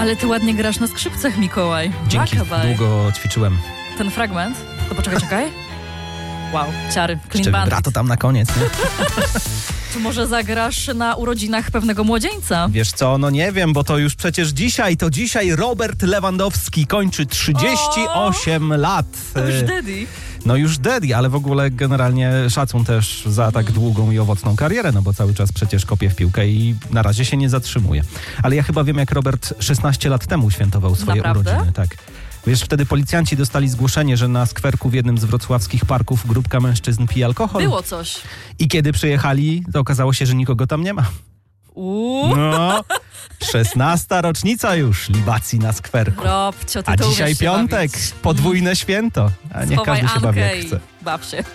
Ale ty ładnie grasz na skrzypcach, Mikołaj. Dzięki, Rockabye. długo ćwiczyłem. Ten fragment? To poczekaj. Wow, ciary, clean Jeszcze bandit. vibrato tam na koniec, nie? Czy może zagrasz na urodzinach pewnego młodzieńca? Wiesz co, no nie wiem, bo to już przecież dzisiaj Robert Lewandowski kończy 38 lat. To już daddy. No już daddy, ale w ogóle generalnie szacun też za tak długą i owocną karierę, no bo cały czas przecież kopie w piłkę i na razie się nie zatrzymuje. Ale ja chyba wiem, jak Robert 16 lat temu świętował swoje Naprawdę? urodziny. Tak. Wiesz, wtedy policjanci dostali zgłoszenie, że na skwerku w jednym z wrocławskich parków grupka mężczyzn pije alkohol. Było coś. I kiedy przyjechali, to okazało się, że nikogo tam nie ma. No, 16. rocznica już libacji na skwerku. Robcio, ty A to dzisiaj umiesz się piątek, bawić. podwójne święto. A niech Schowaj każdy się bawi jak Ankę i chce. baw się.